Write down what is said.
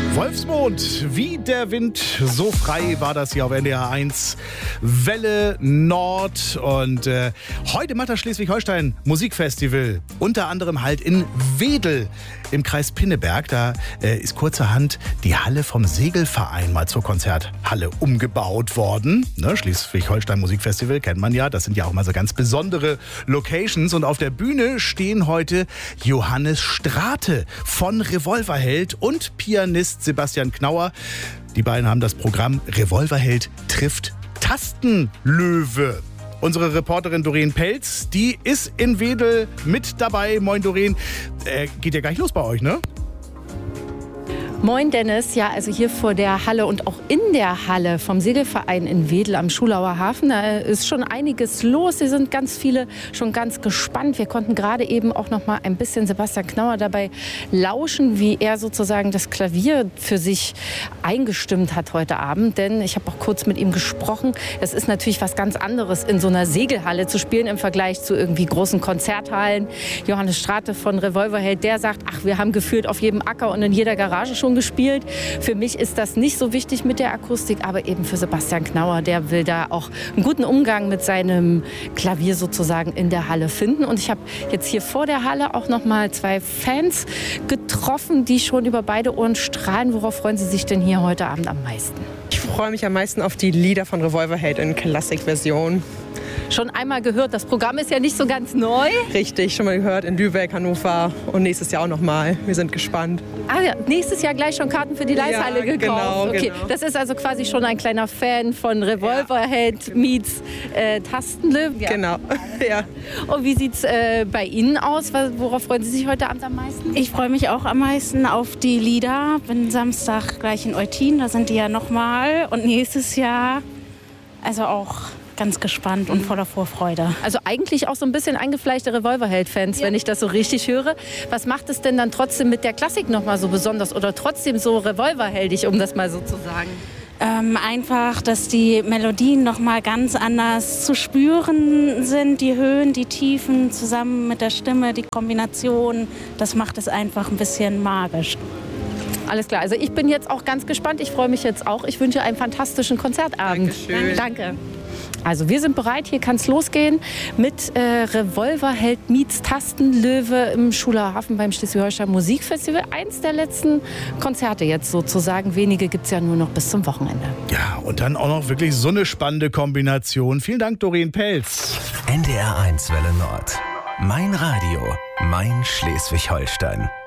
Wolfsmond, wie der Wind, so frei war das hier auf NDR 1, Welle Nord. Und heute macht das Schleswig-Holstein Musikfestival, unter anderem halt in Wedel im Kreis Pinneberg. Da ist kurzerhand die Halle vom Segelverein mal zur Konzerthalle umgebaut worden. Ne? Schleswig-Holstein Musikfestival kennt man ja, das sind ja auch mal so ganz besondere Locations. Und auf der Bühne stehen heute Johannes Strate von Revolverheld und Pianist Sebastian Knauer. Die beiden haben das Programm Revolverheld trifft Tastenlöwe. Unsere Reporterin Doreen Pelz, die ist in Wedel mit dabei. Moin Doreen, geht ja gleich los bei euch, ne? Moin Dennis, ja, also hier vor der Halle und auch in der Halle vom Segelverein in Wedel am Schulauer Hafen, da ist schon einiges los. Hier sind ganz viele schon ganz gespannt. Wir konnten gerade eben auch noch mal ein bisschen Sebastian Knauer dabei lauschen, wie er sozusagen das Klavier für sich eingestimmt hat heute Abend. Denn ich habe auch kurz mit ihm gesprochen. Es ist natürlich was ganz anderes, in so einer Segelhalle zu spielen im Vergleich zu irgendwie großen Konzerthallen. Johannes Strate von Revolverheld, der sagt, ach, wir haben gefühlt auf jedem Acker und in jeder Garage schon gespielt. Für mich ist das nicht so wichtig mit der Akustik, aber eben für Sebastian Knauer, der will da auch einen guten Umgang mit seinem Klavier sozusagen in der Halle finden. Und ich habe jetzt hier vor der Halle auch noch mal zwei Fans getroffen, die schon über beide Ohren strahlen. Worauf freuen Sie sich denn hier heute Abend am meisten? Ich freue mich am meisten auf die Lieder von Revolverheld in Klassikversion. Schon einmal gehört, das Programm ist ja nicht so ganz neu. Richtig, schon mal gehört in Lübeck, Hannover und nächstes Jahr auch noch mal. Wir sind gespannt. Ah ja, nächstes Jahr gleich schon Karten für die Leishalle gekauft. Genau, okay, genau. Das ist also quasi schon ein kleiner Fan von Revolverheld meets Tastenlöwe. Ja. Genau, ja. Und wie sieht es bei Ihnen aus? Worauf freuen Sie sich heute Abend am meisten? Ich freue mich auch am meisten auf die Lieder. Bin Samstag gleich in Eutin, da sind die ja nochmal. Und nächstes Jahr, also auch ganz gespannt und voller Vorfreude. Also eigentlich auch so ein bisschen eingefleischte Revolverheld-Fans, wenn ich das so richtig höre. Was macht es denn dann trotzdem mit der Klassik noch mal so besonders oder trotzdem so revolverheldig, um das mal so zu sagen? Einfach, dass die Melodien noch mal ganz anders zu spüren sind. Die Höhen, die Tiefen zusammen mit der Stimme, die Kombination, das macht es einfach ein bisschen magisch. Alles klar, also ich bin jetzt auch ganz gespannt. Ich freue mich jetzt auch. Ich wünsche einen fantastischen Konzertabend. Dankeschön. Danke. Also wir sind bereit, hier kann es losgehen mit Revolverheld meets Tastenlöwe im Schulauer Hafen beim Schleswig-Holstein Musikfestival. Eins der letzten Konzerte jetzt sozusagen. Wenige gibt es ja nur noch bis zum Wochenende. Ja, und dann auch noch wirklich so eine spannende Kombination. Vielen Dank, Doreen Pelz. NDR 1 Welle Nord. Mein Radio, mein Schleswig-Holstein.